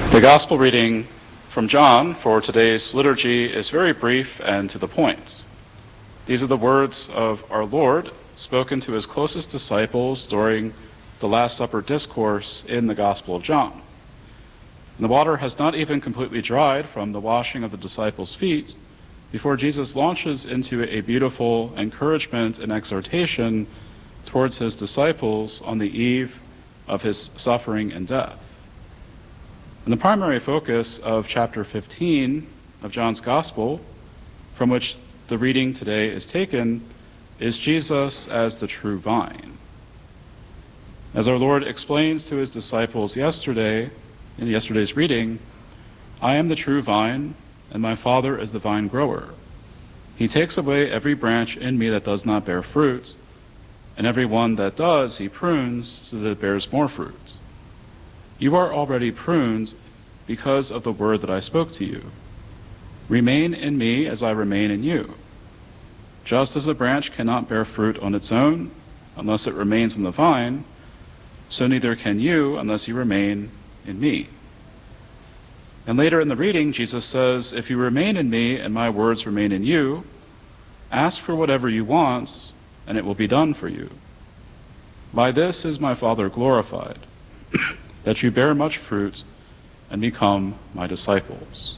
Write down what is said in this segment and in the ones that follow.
The Gospel reading from John for today's liturgy is very brief and to the point. These are the words of our Lord spoken to his closest disciples during the Last Supper discourse in the Gospel of John. And the water has not even completely dried from the washing of the disciples' feet before Jesus launches into a beautiful encouragement and exhortation towards his disciples on the eve of his suffering and death. And the primary focus of chapter 15 of John's Gospel, from which the reading today is taken, is Jesus as the true vine. As our Lord explains to his disciples yesterday, in yesterday's reading, I am the true vine, and my Father is the vine grower. He takes away every branch in me that does not bear fruit, and every one that does he prunes so that it bears more fruit. You are already pruned because of the word that I spoke to you. Remain in me as I remain in you. Just as a branch cannot bear fruit on its own unless it remains in the vine, so neither can you unless you remain in me. And later in the reading, Jesus says, if you remain in me and my words remain in you, ask for whatever you want, and it will be done for you. By this is my Father glorified, that you bear much fruit and become my disciples.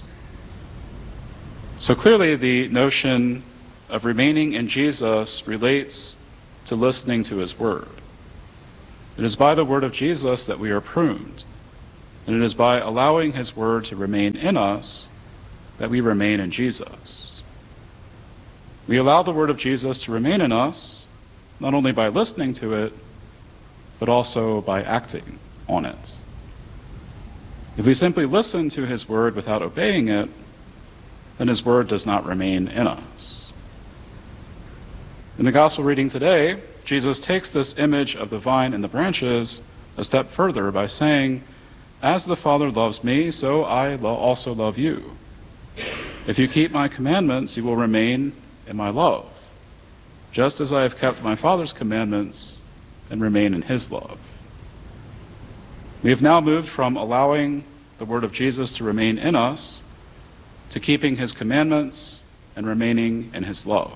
So clearly the notion of remaining in Jesus relates to listening to his word. It is by the word of Jesus that we are pruned, and it is by allowing his word to remain in us that we remain in Jesus. We allow the word of Jesus to remain in us, not only by listening to it, but also by acting on it. If we simply listen to his word without obeying it, then his word does not remain in us. In the gospel reading today, Jesus takes this image of the vine and the branches a step further by saying, as the Father loves me, so I also love you. If you keep my commandments, you will remain in my love, just as I have kept my Father's commandments and remain in his love. We have now moved from allowing the word of Jesus to remain in us to keeping his commandments and remaining in his love.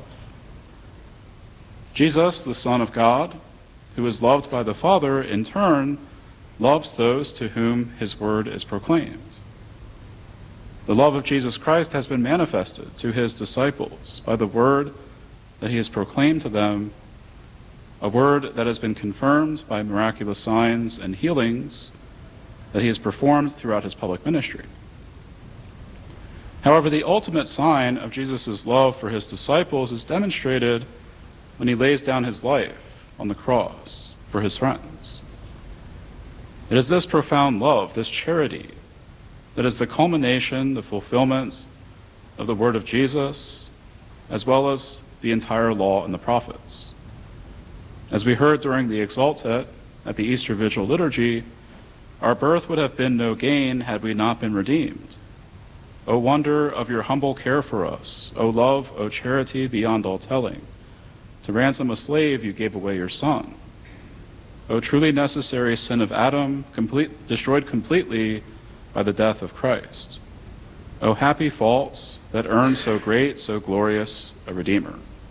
Jesus, the Son of God, who is loved by the Father, in turn, loves those to whom his word is proclaimed. The love of Jesus Christ has been manifested to his disciples by the word that he has proclaimed to them, a word that has been confirmed by miraculous signs and healings that he has performed throughout his public ministry. However, the ultimate sign of Jesus' love for his disciples is demonstrated when he lays down his life on the cross for his friends. It is this profound love, this charity, that is the culmination, the fulfillment of the word of Jesus, as well as the entire law and the prophets. As we heard during the Exultet at the Easter Vigil liturgy, our birth would have been no gain had we not been redeemed. O wonder of your humble care for us, O love, O charity beyond all telling. To ransom a slave you gave away your son. O truly necessary sin of Adam, destroyed completely by the death of Christ. O happy faults that earned so great, so glorious a Redeemer.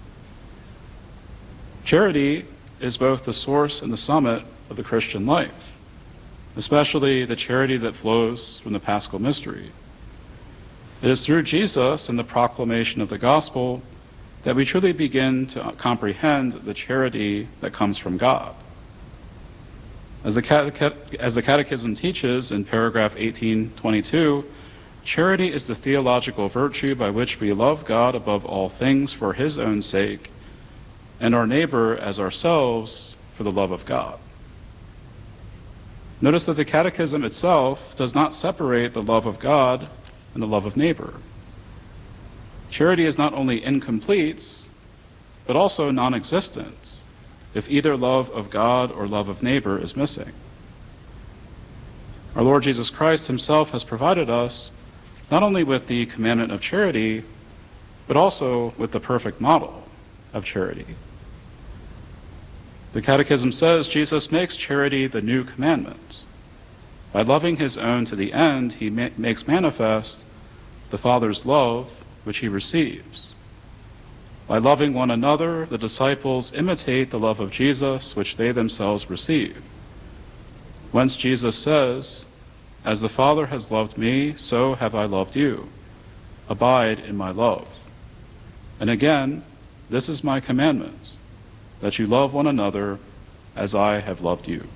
Charity is both the source and the summit of the Christian life, especially the charity that flows from the Paschal mystery. It is through Jesus and the proclamation of the gospel that we truly begin to comprehend the charity that comes from God. As the Catechism teaches in paragraph 1822, charity is the theological virtue by which we love God above all things for his own sake, and our neighbor as ourselves for the love of God. Notice that the Catechism itself does not separate the love of God and the love of neighbor. Charity is not only incomplete, but also non-existent if either love of God or love of neighbor is missing. Our Lord Jesus Christ himself has provided us not only with the commandment of charity, but also with the perfect model of charity. The Catechism says Jesus makes charity the new commandment, By loving his own to the end, he makes manifest the Father's love which he receives. By loving one another, the disciples imitate the love of Jesus which they themselves receive. Whence Jesus says, "As the Father has loved me, so have I loved you. Abide in my love." And again, "This is my commandment, that you love one another as I have loved you."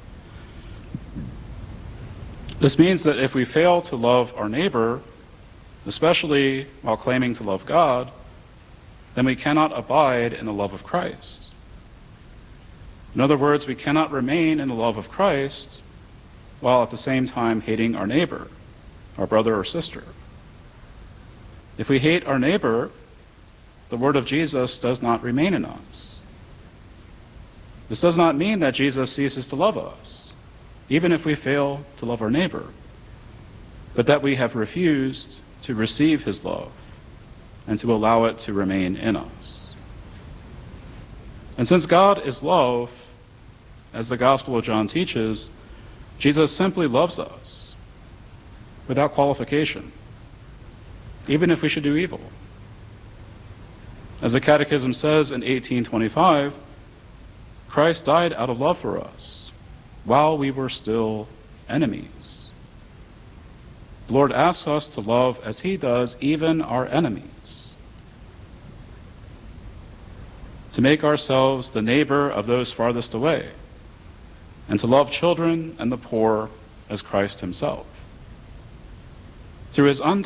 This means that if we fail to love our neighbor, especially while claiming to love God, then we cannot abide in the love of Christ. In other words, we cannot remain in the love of Christ while at the same time hating our neighbor, our brother or sister. If we hate our neighbor, the word of Jesus does not remain in us. This does not mean that Jesus ceases to love us, even if we fail to love our neighbor, but that we have refused to receive his love and to allow it to remain in us. And since God is love, as the Gospel of John teaches, Jesus simply loves us without qualification, even if we should do evil. As the Catechism says in 1825, Christ died out of love for us while we were still enemies. The Lord asks us to love as he does even our enemies, to make ourselves the neighbor of those farthest away, and to love children and the poor as Christ himself. Through his undying